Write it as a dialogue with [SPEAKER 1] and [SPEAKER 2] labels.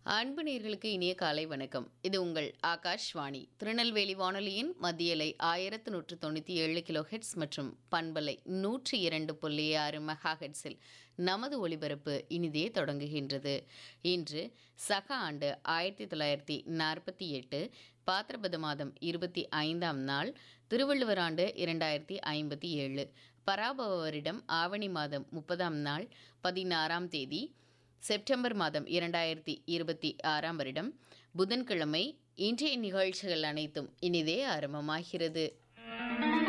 [SPEAKER 1] அன்பு நேயர்களுக்கு இனிய காலை வணக்கம். இது உங்கள் ஆகாஷ்வாணி திருநெல்வேலி வானொலியின் மத்தியலை 1197 கிலோ ஹெட்ஸ் மற்றும் பண்பலை 102.6 மெகா ஹெட்ஸில் நமது ஒளிபரப்பு இனிதே தொடங்குகின்றது. இன்று சக ஆண்டு 1948 பாத்திரபத மாதம் 25ஆம் நாள், திருவள்ளுவர் ஆண்டு 2057, பராபவ வருடம் ஆவணி மாதம் 30ஆம் நாள், 16ஆம் தேதி செப்டம்பர் மாதம் 2026ஆம் வருடம் புதன்கிழமை. இன்றைய நிகழ்ச்சிகள் அனைத்தும் இனிதே ஆரம்பமாகிறது.